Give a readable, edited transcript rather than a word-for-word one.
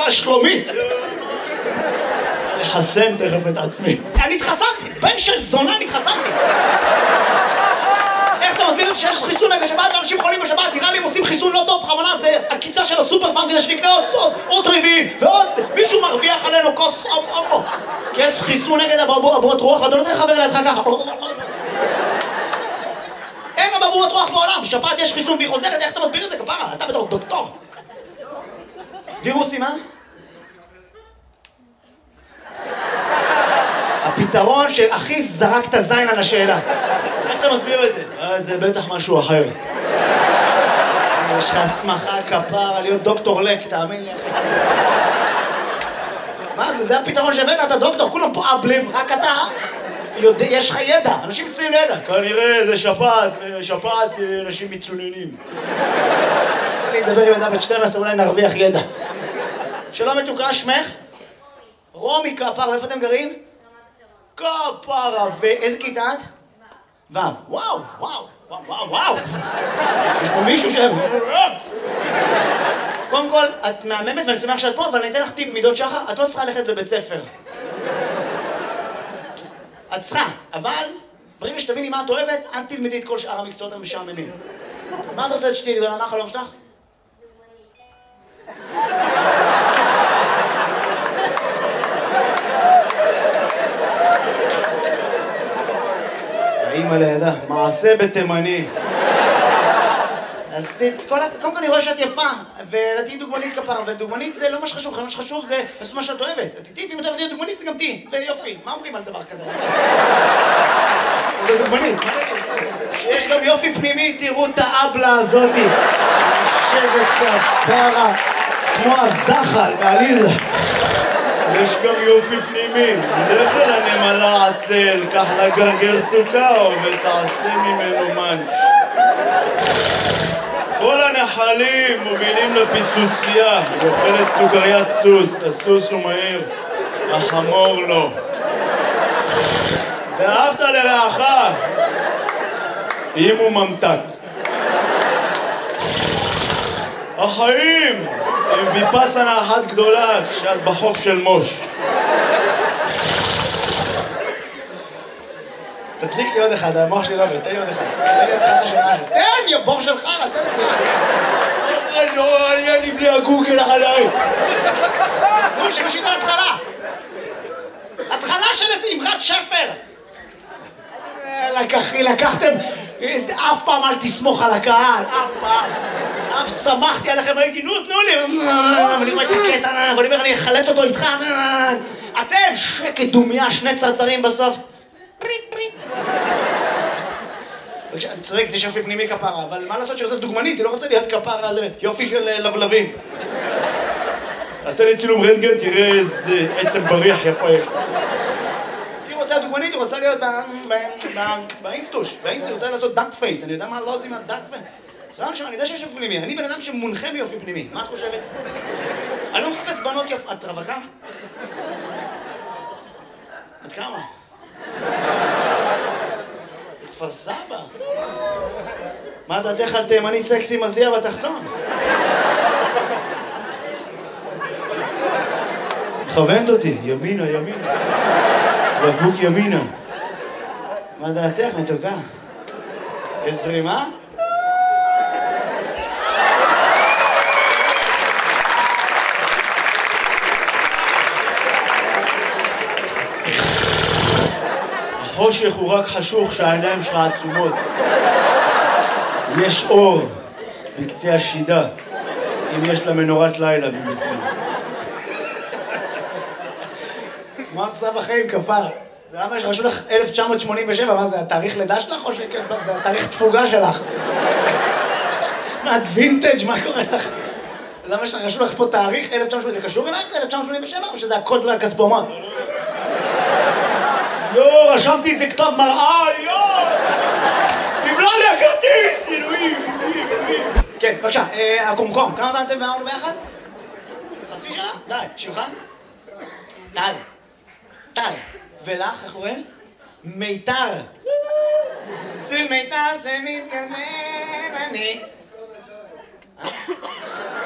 על שלומית. לחסן תכף את עצמי. אני התחסנתי, בן של זונה אני התחסנתי. איך אתה מסביר את זה שיש חיסון נגד שפעת ואנשים חולים בשפעת? נראה לי הם עושים חיסון לא טוב, בכוונה זה הקיצה של הסופר פארם כדי שנקנה עוד רביעי ועוד מישהו מרוויח עלינו כוס אומו. כי יש חיסון נגד אבעבועות רוח ואתה לא צריך לחבר לידך ככה. אין אבעבועות רוח בעולם, בשפעת יש חיסון והיא חוזרת, איך אתה מסביר את זה כפרה? אתה בתור דוקטור. וירוסים, הפתרון שהכי זרק את הזין על השאלה. איך אתה מסביר את זה? זה בטח משהו אחר. יש לך הסמכה כפרה להיות דוקטור לק, תאמין לי אחי. מה זה? זה הפתרון שהבאת, אתה דוקטור, כולם פה אבלים, רק אתה יש לך ידע, אנשים מצויים לידע. כנראה זה שפעת אנשים מצוננים. אני אדבר עם אדם בת 12, אולי נרוויח ידע. שלום מתוקה, שמך? רומי כפרה, איפה אתם גרים? כפרה, ואיזה כיתה את? ו'. וואו, וואו, וואו, וואו. יש פה מישהו קודם כל, את מהממת ואני שמח שאת פה, אבל אני אתן לך טיפ מידות שחר, את לא צריכה ללכת לבית ספר. את צריכה, אבל ברגע שתביני מה את אוהבת, אל תלמדי את כל שאר המקצועות המשעממים. מה את רוצה שתהיי גדולה? מה החלום שלך? האמא לידה, מעשה בתימני. אז קודם כל אני רואה שאת יפה, ותהיי דוגמנית כפרה, ודוגמנית זה לא מה שחשוב, מה שחשוב זה לעשות מה שאת אוהבת. תהיי, אם את אוהבת להיות דוגמנית, גם תהיי, ויופי. מה אומרים על דבר כזה? זה דוגמנית. שיש גם יופי פנימי, תראו את האבלה הזאתי. יושבת כפרה, כמו הזחל בעליזה. יש גם יופי פנימי, לך אל הנמלה עצל, קח לה גרגר סוכר ותעשה ממנו מנש. כל הנחלים מובילים לפיצוצייה, ואוכלת סוכריית סוס, הסוס הוא מהיר, החמור לא. ואהבת לרעך, אם הוא ממתק. החיים הם ויפאסנה אחת גדולה כשאת בחוף של מוש. תדליק לי עוד אחד, המוח שלי לא עובד, תן לי עוד אחד. תן לי עוד אחד. תן, יא בור של חרא, תן לי. לא, אין לי בלי הגוגל עליי. נו, שמשית על התחלה. התחלה של איזה אמרת שפר. לקחתם, אף פעם אל תסמוך על הקהל, אף פעם. אף שמחתי עליכם, הייתי, נו, תנו לי. ואני אומר את הקטע, ואני אומר, אני אחלץ אותו איתך. אתם, שקט דומיה, שני צרצרים בסוף. פריט, פריט. אני צודק, זה יופי פנימי כפרה, אבל מה לעשות שעושה דוגמנית? היא לא רוצה להיות כפרה על יופי של לבלבים. תעשה לי צילום רנטגן, תראה איזה עצם בריח יפה יש. היא רוצה דוגמנית, היא רוצה להיות באינסטוש. באינסטוש, היא רוצה לעשות דאק פייס. אני יודע מה לא עושים מהדאק פייס. סבבה שם, אני יודע שיש יופי פנימי. אני בן אדם שמונחה מיופי פנימי. מה את חושבת? אני לא מחפש בנות יופי. את רווקה? את כמה? כפר סבא. מה דעתך על תימני סקסי מזיע בתחתון? מכוונת אותי, ימינה, ימינה. בקבוק ימינה. מה דעתך, מתוקה? יש זרימה? החושך הוא רק חשוך שהעיניים שלך עצומות. יש אור בקצה השידה, אם יש לה מנורת לילה במיוחד. מה עושה בחיים כפר? למה שרשו לך 1987? מה זה, התאריך לידה שלך או שכן? זה התאריך תפוגה שלך. מה, את וינטג'? מה קורה לך? למה שרשו לך פה תאריך 1987? זה קשור אלייך ל-1987 או שזה הקוד לכספומט? יו, רשמתי את זה כתב מראה, יו! תבלע לי הכרטיס! אלוהים, אלוהים, אלוהים. כן, בבקשה, הקומקום, כמה זמן אתם ואמרנו ביחד? חצי שנה? די, שלך? טל. טל. ולך, איך קוראים? מיתר. זה מיתר, זה מתקנן, אני.